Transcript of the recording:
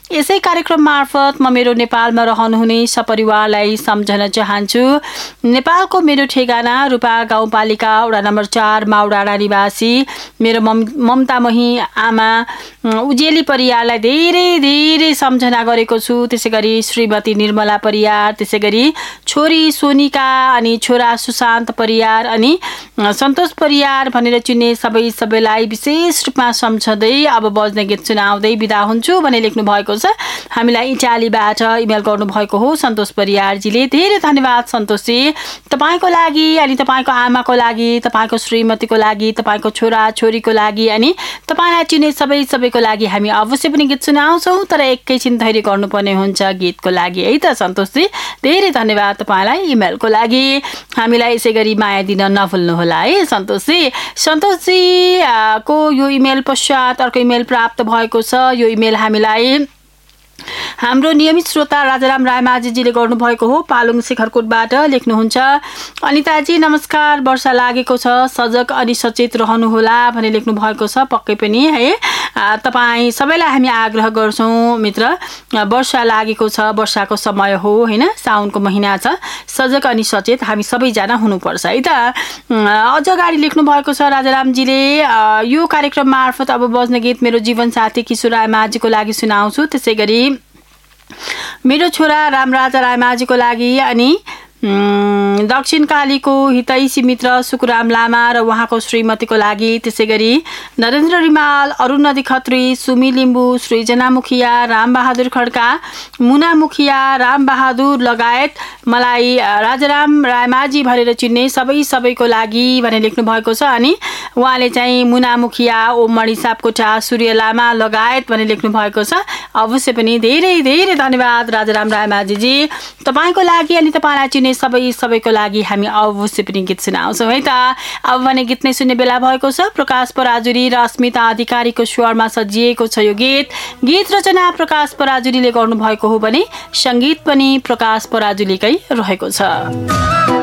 यसै कार्यक्रम मार्फत म मेरो नेपालमा रहनुहुने सपरिवारलाई सम्झन चाहन्छु। नेपालको मेरो ठेगाना रूपा गाउँपालिका वडा नम्बर 4 माउडाँडा निवासी मेरो ममतामही आमा उजेली परियारलाई धेरै धेरै सम्झना गरेको छु। त्यसै गरी श्रीमती निर्मला परियार, त्यसै गरी छोरी सोनिका अनि छोरा सुशान्त परियार अनि सन्तोष परियार भनेर चिन्ने सबैलाई विशेष रूपमा सम्झँदै अब बज्ने गीत सुनाउँदै बिदा हुन्छु भने लेख्नु भएको छ। हामीलाई इटालीबाट इमेल गर्नुभएको हो सन्तोष परियारजीले। धेरै धन्यवाद सन्तोषजी, तपाईँको लागि अनि तपाईँको आमाको लागि, तपाईँको श्रीमतीको लागि, तपाईँको छोरा छोरीको लागि अनि तपाईँलाई चिन्ने सबैको लागि हामी अवश्य पनि गीत सुनाउँछौँ, तर एकैछिन धैर्य गर्नुपर्ने हुन्छ गीतको लागि है त सन्तोषजी। धेरै धन्यवाद तपाईँलाई इमेलको लागि। हामीलाई यसै गरी माया दिन नभुल्नुहोला है सन्तोषजी। सन्तोषजी को यो इमेल पश्चात अर्को इमेल प्राप्त भएको छ। यो इमेल हामीलाई हाम्रो नियमित श्रोता राजाराम रायमाझीजीले गर्नुभएको हो। पालुङ शिखरकोटबाट लेख्नुहुन्छ, अनिताजी नमस्कार, वर्षा लागेको छ, सजग अनि सचेत रहनुहोला भने लेख्नु भएको छ। पक्कै पनि है, तपाईँ सबैलाई हामी आग्रह गर्छौँ मित्र, वर्षा लागेको छ, वर्षाको समय हो होइन, साउनको महिना छ, सजग अनि सचेत हामी सबैजना हुनुपर्छ है त। अझ अगाडि लेख्नु भएको छ राजारामजीले, यो कार्यक्रम मार्फत अब बज्ने गीत मेरो जीवनसाथी किशोर रायमाझीको लागि सुनाउँछु, त्यसै गरी मेरो छोरा रामराजा रायमाझीको लागि अनि दक्षिण कालीको हितैषी मित्र सुकुराम लामा र उहाँको श्रीमतीको लागि, त्यसै गरी नरेन्द्र रिमाल, अरुण नदी खत्री, सुमी लिम्बू, सृजना मुखिया, रामबहादुर खड्का, मुना मुखिया, रामबहादुर लगायत मलाई राजाराम रायमाझी भनेर चिन्ने सबैको लागि भनेर लेख्नु भएको छ। अनि उहाँले चाहिँ मुना मुखिया, ओम मणि सापकोटा, सूर्य लामा लगायत भनेर लेख्नु भएको छ। अवश्य पनि धेरै धेरै धन्यवाद राजाराम रायमाझीजी, तपाईँको लागि अनि तपाईँलाई चिन्ने सबैको लागि हामी अवश्य पनि गीत सुनाउँछौँ है त। अब भने गीत नै सुन्ने बेला भएको छ। प्रकाश पराजुली र अस्मिता अधिकारीको स्वरमा सजिएको छ यो गीत रचना प्रकाश पराजुलीले गर्नुभएको हो भने सङ्गीत पनि प्रकाश पराजुलीकै रहेको छ।